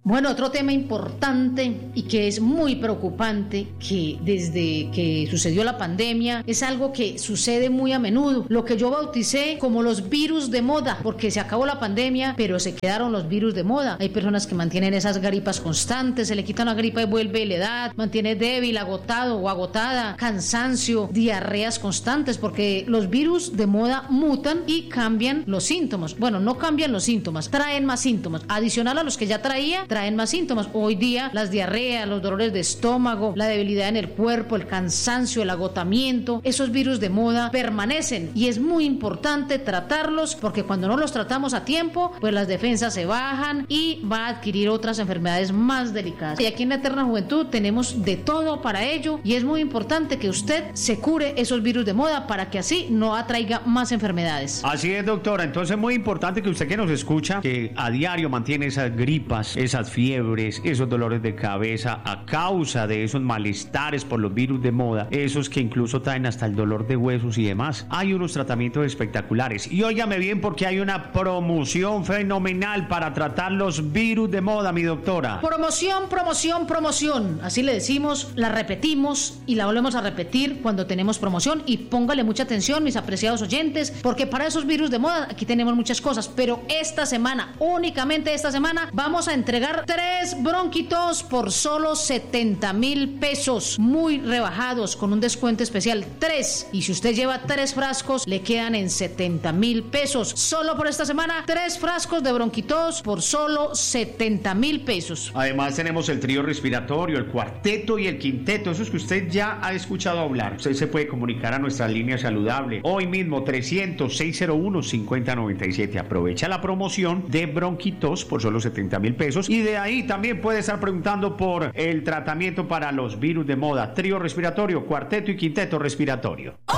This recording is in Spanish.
Bueno, otro tema importante y que es muy preocupante, que desde que sucedió la pandemia es algo que sucede muy a menudo, lo que yo bauticé como los virus de moda, porque se acabó la pandemia, pero se quedaron los virus de moda. Hay personas que mantienen esas gripas constantes, se le quita una gripa y vuelve la edad, mantiene débil, agotado o agotada, cansancio, diarreas constantes, porque los virus de moda mutan y cambian los síntomas. Bueno, no cambian los síntomas, traen más síntomas. Adicional a los que ya traen más síntomas. Hoy día las diarreas, los dolores de estómago, la debilidad en el cuerpo, el cansancio, el agotamiento, esos virus de moda permanecen y es muy importante tratarlos, porque cuando no los tratamos a tiempo, pues las defensas se bajan y va a adquirir otras enfermedades más delicadas. Y aquí en la Eterna Juventud tenemos de todo para ello y es muy importante que usted se cure esos virus de moda para que así no atraiga más enfermedades. Así es, doctora. Entonces, muy importante que usted que nos escucha, que a diario mantiene esas gripas, esas fiebres, esos dolores de cabeza a causa de esos malestares por los virus de moda, esos que incluso traen hasta el dolor de huesos y demás. Hay unos tratamientos espectaculares. Y óigame bien, porque hay una promoción fenomenal para tratar los virus de moda, mi doctora. Promoción, promoción, promoción. Así le decimos, la repetimos y la volvemos a repetir cuando tenemos promoción. Y póngale mucha atención, mis apreciados oyentes, porque para esos virus de moda aquí tenemos muchas cosas. Pero esta semana, únicamente esta semana, vamos a entregar 3 bronquitos por solo 70,000 pesos. Muy rebajados, con un descuento especial. 3. Y si usted lleva 3 frascos, le quedan en 70,000 pesos. Solo por esta semana, 3 frascos de bronquitos por solo 70,000 pesos. Además tenemos el trío respiratorio, el cuarteto y el quinteto, esos que usted ya ha escuchado hablar. Usted se puede comunicar a nuestra línea saludable. Hoy mismo 300-601-5097. Aprovecha la promoción de bronquitos por solo 70,000 pesos y de ahí también puede estar preguntando por el tratamiento para los virus de moda, trío respiratorio, cuarteto y quinteto respiratorio.